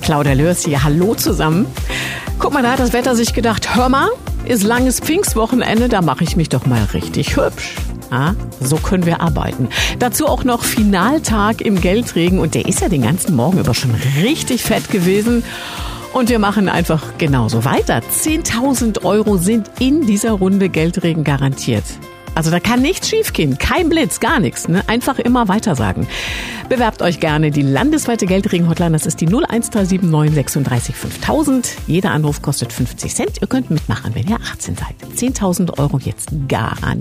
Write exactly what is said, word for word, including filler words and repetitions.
Claudia Lörs hier, hallo zusammen. Guck mal, da hat das Wetter sich gedacht, hör mal, ist langes Pfingstwochenende, da mache ich mich doch mal richtig hübsch. Ja, so können wir arbeiten. Dazu auch noch Finaltag im Geldregen und der ist ja den ganzen Morgen über schon richtig fett gewesen. Und wir machen einfach genauso weiter. zehntausend Euro sind in dieser Runde Geldregen garantiert. Also da kann nichts schiefgehen, kein Blitz, gar nichts. Ne? Einfach immer weitersagen. Bewerbt euch gerne die landesweite Geldregen-Hotline. Das ist die null eins drei sieben neun sechsunddreißig fünftausend. Jeder Anruf kostet fünfzig Cent. Ihr könnt mitmachen, wenn ihr achtzehn seid. zehntausend Euro jetzt garantiert.